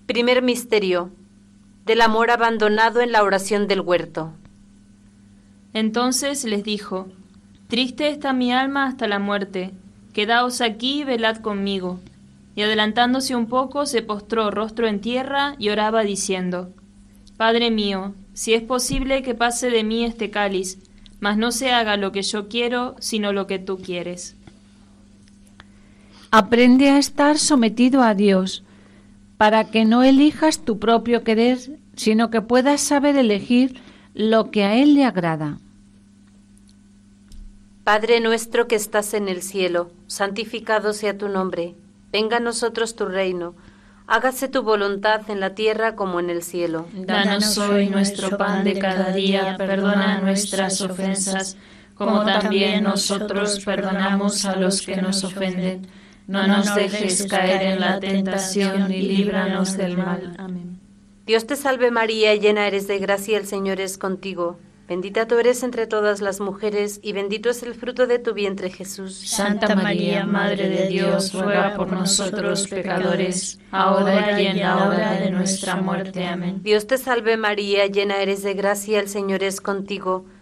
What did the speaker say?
Primer misterio, del amor abandonado en la oración del huerto. Entonces les dijo: Triste está mi alma hasta la muerte, quedaos aquí y velad conmigo. Y adelantándose un poco, se postró rostro en tierra y oraba diciendo: Padre mío, si es posible que pase de mí este cáliz, mas no se haga lo que yo quiero, sino lo que tú quieres. Aprende a estar sometido a Dios, para que no elijas tu propio querer, sino que puedas saber elegir lo que a Él le agrada. Padre nuestro que estás en el cielo, santificado sea tu nombre. Venga a nosotros tu reino. Hágase tu voluntad en la tierra como en el cielo. Danos hoy nuestro pan de cada día, perdona nuestras ofensas, como también nosotros perdonamos a los que nos ofenden. No nos dejes caer en la tentación y líbranos del mal. Amén. Dios te salve María, llena eres de gracia, el Señor es contigo. Bendita tú eres entre todas las mujeres, y bendito es el fruto de tu vientre, Jesús. Santa María, Madre de Dios, ruega por nosotros pecadores, ahora y en la hora de nuestra muerte. Amén. Dios te salve María, llena eres de gracia, el Señor es contigo.